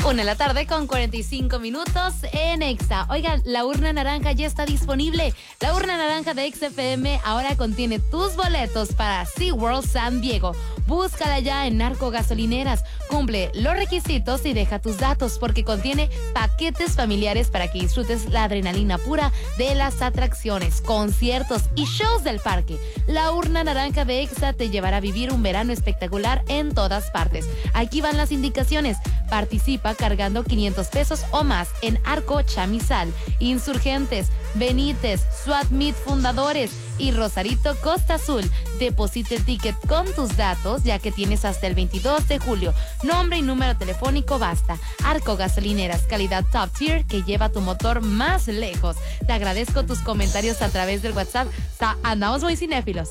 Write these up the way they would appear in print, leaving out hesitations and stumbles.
1:45 en Exa. Oigan, la urna naranja ya está disponible. La urna naranja de Exa FM ahora contiene tus boletos para SeaWorld San Diego. Búscala ya en Narco Gasolineras. Cumple los requisitos y deja tus datos porque contiene paquetes familiares para que disfrutes la adrenalina pura de las atracciones, conciertos y shows del parque. La urna naranja de Exa te llevará a vivir un verano espectacular en todas partes. Aquí van las indicaciones. Participa cargando 500 pesos o más en Arco Chamizal, Insurgentes, Benítez, SWAT Meet Fundadores y Rosarito Costa Azul. Deposita el ticket con tus datos, ya que tienes hasta el 22 de julio. Nombre y número telefónico basta. Arco Gasolineras, calidad top tier que lleva tu motor más lejos. Te agradezco tus comentarios a través del WhatsApp. Andamos muy cinéfilos,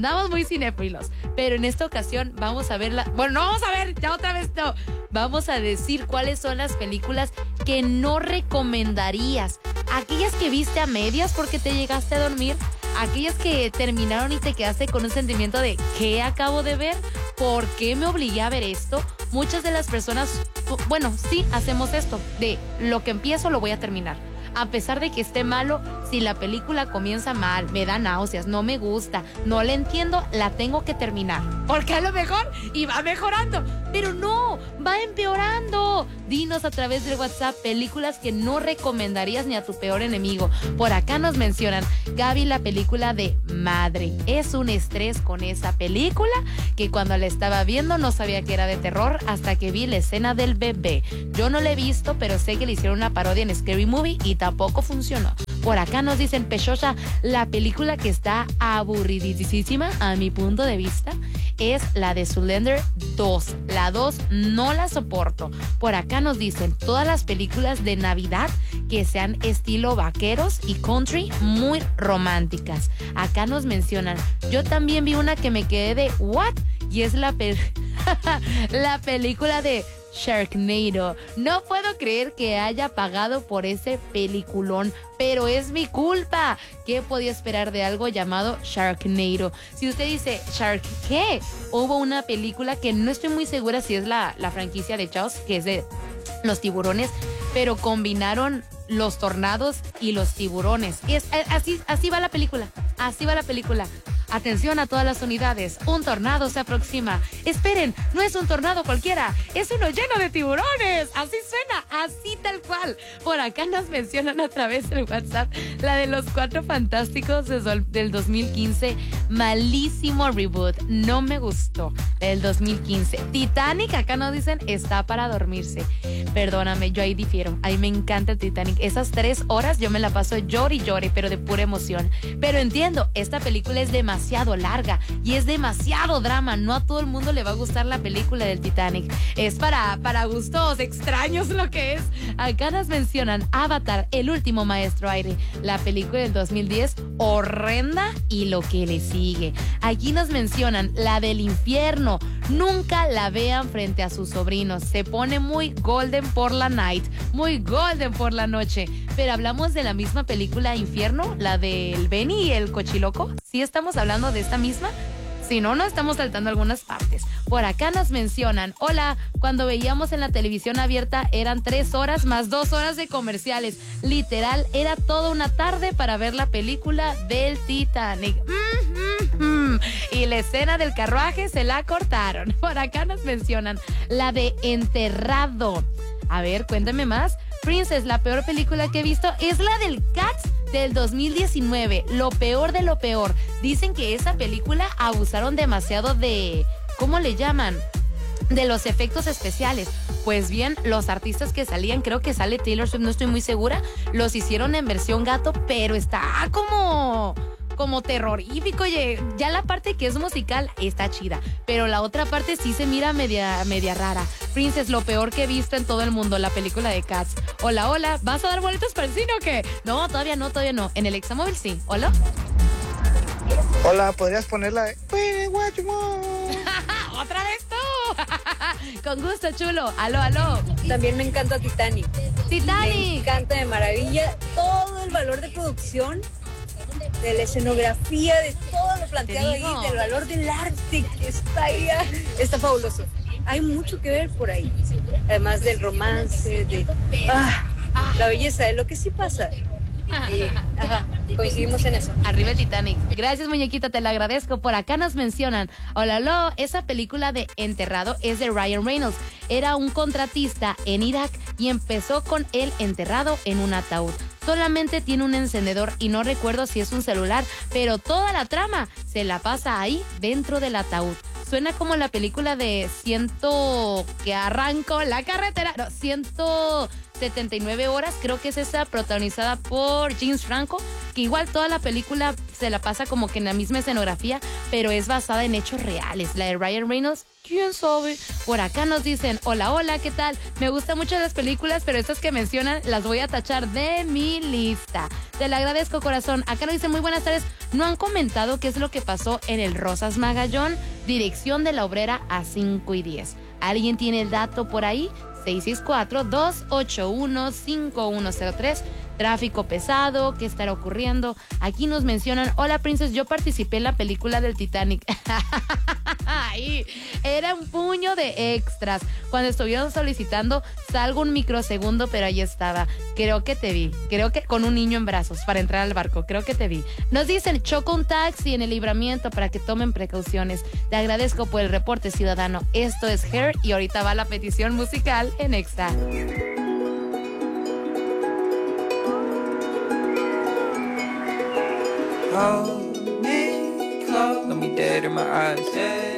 pero en esta ocasión vamos a verla. Bueno, no vamos a ver, ya otra vez no. Vamos a decir cuáles son las películas que no recomendarías. Aquellas que viste a medias porque te llegaste a dormir. Aquellas que terminaron y te quedaste con un sentimiento de ¿qué acabo de ver? ¿Por qué me obligué a ver esto? Muchas de las personas, bueno, sí hacemos esto, de lo que empiezo lo voy a terminar. A pesar de que esté malo, si la película comienza mal, me da náuseas, no me gusta, no la entiendo, la tengo que terminar. Porque a lo mejor y va mejorando, pero no, va empeorando. Dinos a través del WhatsApp películas que no recomendarías ni a tu peor enemigo. Por acá nos mencionan, Gaby, la película de Madre. Es un estrés con esa película que cuando la estaba viendo no sabía que era de terror hasta que vi la escena del bebé. Yo no la he visto, pero sé que le hicieron una parodia en Scary Movie y tampoco funcionó. Por acá nos dicen, Pechocha, la película que está aburridísima a mi punto de vista es la de Zoolander 2. La 2 no la soporto. Por acá nos dicen, todas las películas de Navidad que sean estilo vaqueros y country, muy románticas. Acá nos mencionan, yo también vi una que me quedé de ¿what? Y es la película de Sharknado. No puedo creer que haya pagado por ese peliculón, pero es mi culpa. ¿Qué podía esperar de algo llamado Sharknado? Si usted dice Shark, ¿qué? Hubo una película que no estoy muy segura si es la franquicia de Jaws, que es de los tiburones, pero combinaron los tornados y los tiburones. Así va la película. Así va la película. Atención a todas las unidades, un tornado se aproxima. Esperen, no es un tornado cualquiera, es uno lleno de tiburones. Así suena, así tal cual. Por acá nos mencionan a través del WhatsApp la de los Cuatro Fantásticos del 2015. Malísimo reboot, no me gustó. Del 2015. Titanic, acá nos dicen, está para dormirse. Perdóname, yo ahí difiero. A mí me encanta el Titanic. Esas 3 horas yo me la paso llore y llore, pero de pura emoción. Pero entiendo, esta película es demasiado larga y es demasiado drama. No a todo el mundo le va a gustar la película del Titanic. Es para gustos extraños lo que es. Acá nos mencionan Avatar, el último maestro aire. La película del 2010, horrenda y lo que le sigue. Aquí nos mencionan la del infierno. Nunca la vean frente a sus sobrinos. Se pone muy golden por la night, muy golden por la noche. Pero hablamos de la misma película Infierno, la del Benny y el cochiloco. ¿Sí estamos hablando de esta misma? Si no, no estamos saltando algunas partes. Por acá nos mencionan, hola, cuando veíamos en la televisión abierta eran 3 horas más 2 horas de comerciales. Literal, era toda una tarde para ver la película del Titanic. Y la escena del carruaje se la cortaron. Por acá nos mencionan la de Enterrado. A ver, cuéntame más. Princess, la peor película que he visto es la del Cats del 2019. Lo peor de lo peor. Dicen que esa película abusaron demasiado de... ¿cómo le llaman? De los efectos especiales. Pues bien, los artistas que salían, creo que sale Taylor Swift, no estoy muy segura, los hicieron en versión gato, pero está como terrorífico. Oye, ya la parte que es musical está chida, pero la otra parte sí se mira media rara. Princess, lo peor que he visto en todo el mundo, la película de Cats. Hola, ¿vas a dar boletos para el cine o qué? No, todavía no. En el Examóvil sí. ¿Hola? Hola, ¿podrías ponerla de ¿Otra vez tú? Con gusto, chulo. Aló. También me encanta Titanic. Me encanta de maravilla todo el valor de producción, de la escenografía, de todo lo planteado ahí, del valor del arte que está ahí. Está fabuloso. hay mucho que ver por ahí. Además del romance, de la belleza, de lo que sí pasa. Coincidimos en eso. Arriba el Titanic. Gracias, muñequita, te lo agradezco. Por acá nos mencionan, hola, esa película de Enterrado es de Ryan Reynolds. Era un contratista en Irak y empezó con él enterrado en un ataúd. Solamente tiene un encendedor y no recuerdo si es un celular, pero toda la trama se la pasa ahí dentro del ataúd. Suena como la película de que arranco la carretera. No, 179 horas, creo que es esa, protagonizada por James Franco, que igual toda la película se la pasa como que en la misma escenografía, pero es basada en hechos reales. La de Ryan Reynolds, ¿quién sabe? Por acá nos dicen, hola, ¿qué tal? Me gustan mucho las películas, pero estas que mencionan las voy a tachar de mi lista. Te la agradezco, corazón. Acá nos dicen, muy buenas tardes. ¿No han comentado qué es lo que pasó en el Rosas Magallón? Dirección de la Obrera a 5 y 10. ¿Alguien tiene el dato por ahí? 664-281-5103. Tráfico pesado, ¿qué estará ocurriendo? Aquí nos mencionan, hola, Princess, yo participé en la película del Titanic. Ay, era un puño de extras. Cuando estuvieron solicitando, salgo un microsegundo, pero ahí estaba. Creo que te vi. Creo que con un niño en brazos para entrar al barco. Creo que te vi. Nos dicen, choca un taxi en el Libramiento para que tomen precauciones. Te agradezco por el reporte, ciudadano. Esto es Her y ahorita va la petición musical en Extra. Hold me close, got me dead in my eyes, yeah.